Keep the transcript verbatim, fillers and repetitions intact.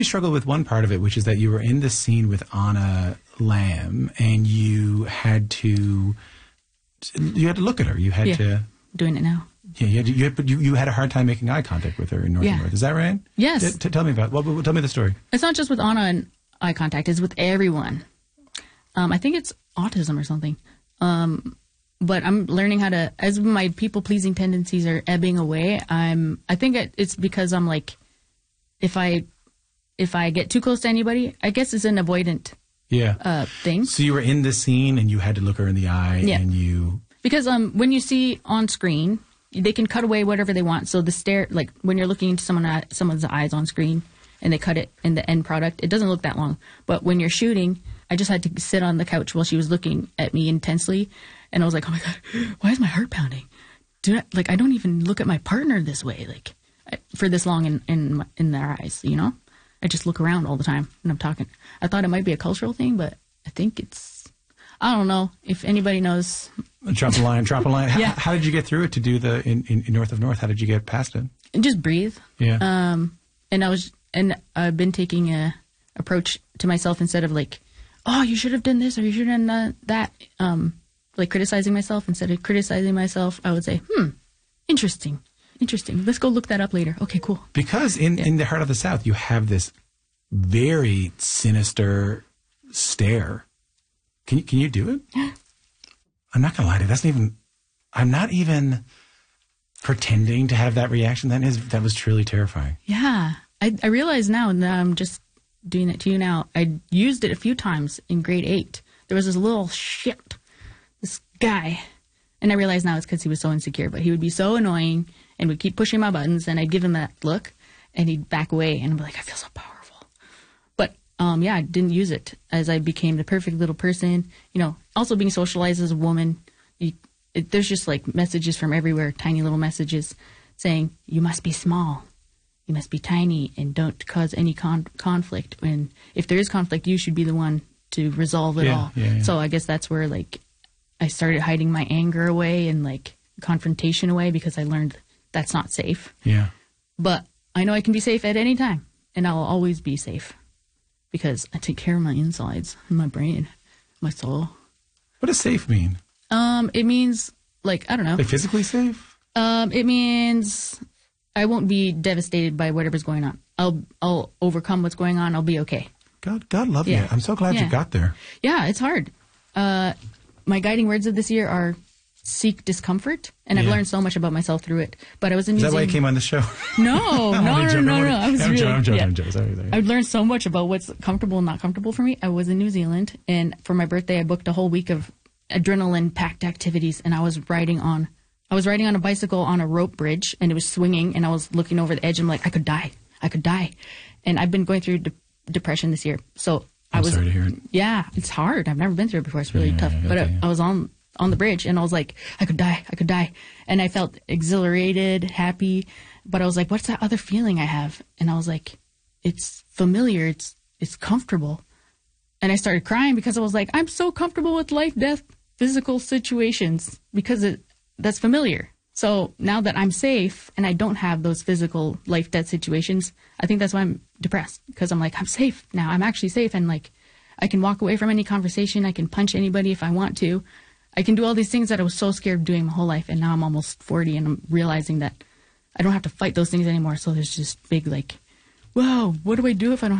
You struggled with one part of it, which is that you were in the scene with Anna Lamb, and you had to you had to look at her. You had yeah. to doing it now. Yeah, you had, to, you, had, you, you had a hard time making eye contact with her in North yeah. and North. Is that right? Yes. T- t- tell me about. Well, well, tell me the story. It's not just with Anna and eye contact; it's with everyone. Um, I think it's autism or something. Um, but I'm learning how to, as my people pleasing tendencies are ebbing away. I'm. I think it, it's because I'm like, if I, if I get too close to anybody, I guess it's an avoidant. Yeah. Uh, thing. So you were in the scene and you had to look her in the eye, yeah. and you. Because um, when you see on screen, they can cut away whatever they want. So the stare, like when you're looking into someone, someone's eyes on screen and they cut it in the end product, it doesn't look that long. But when you're shooting, I just had to sit on the couch while she was looking at me intensely. And I was like, oh my God, why is my heart pounding? Do I, like, I don't even look at my partner this way, like for this long in, in, in their eyes, you know? I just look around all the time when I'm talking. I thought it might be a cultural thing, but I think it's, I don't know if anybody knows. Drop a line, drop a line. Yeah. How, how did you get through it to do the in, in, in North of North? How did you get past it? Just breathe. Yeah. Um, and I was, and I've been taking a approach to myself instead of like, oh, you should have done this or you should have done that. Um, like criticizing myself instead of criticizing myself, I would say, hmm, interesting, interesting. Let's go look that up later. Okay, cool. Because in, yeah. in the heart of the South, you have this very sinister stare. Can you, can you do it? I'm not going to lie to you. That's not even, I'm not even pretending to have that reaction. That is, that was truly terrifying. Yeah. I, I realize now that I'm just doing it to you now. I used it a few times in grade eight. There was this little shit, this guy. And I realize now it's because he was so insecure, but he would be so annoying and would keep pushing my buttons and I'd give him that look and he'd back away and I'd be like, I feel so powerful. But um, yeah, I didn't use it as I became the perfect little person. You know, also being socialized as a woman, you, it, there's just like messages from everywhere, tiny little messages saying, you must be small. You must be tiny and don't cause any con- conflict. And if there is conflict, you should be the one to resolve it yeah, all. Yeah, yeah. So I guess that's where like I started hiding my anger away and like confrontation away because I learned that's not safe. Yeah. But I know I can be safe at any time and I'll always be safe because I take care of my insides, my brain, my soul. What does safe mean? Um, it means like, I don't know. Like physically safe? Um, it means I won't be devastated by whatever's going on. I'll I'll overcome what's going on. I'll be okay. God, God love yeah. you. I'm so glad yeah. you got there. Yeah, it's hard. Uh, my guiding words of this year are seek discomfort, and yeah. I've learned so much about myself through it. But I was in Is New that Zealand. why you came on the show? No, no, no, no, no, no. I was I'm really. joking. I'm joking. Yeah. I'm joking. Sorry, sorry. I've learned so much about what's comfortable and not comfortable for me. I was in New Zealand, and for my birthday, I booked a whole week of adrenaline-packed activities, and I was riding on. I was riding on a bicycle on a rope bridge, and it was swinging, and I was looking over the edge. And I'm like, I could die. I could die. And I've been going through de- depression this year, so I I'm was. Sorry to hear it. Yeah, it's hard. I've never been through it before. It's really yeah, tough. yeah, But okay, I, yeah. I was on on the bridge, and I was like, I could die. I could die. And I felt exhilarated, happy. But I was like, what's that other feeling I have? And I was like, it's familiar. It's it's comfortable. And I started crying because I was like, I'm so comfortable with life, death, physical situations because it that's familiar. So now that I'm safe and I don't have those physical life death situations, I think that's why I'm depressed because I'm like, I'm safe now. I'm actually safe. And like, I can walk away from any conversation. I can punch anybody if I want to. I can do all these things that I was so scared of doing my whole life. And now I'm almost forty and I'm realizing that I don't have to fight those things anymore. So there's just big like, whoa, what do I do if I don't